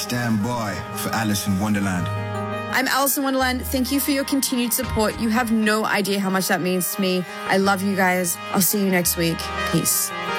Stand by for Alice in Wonderland. I'm Alice in Wonderland. Thank you for your continued support. You have no idea how much that means to me. I love you guys. I'll see you next week. Peace.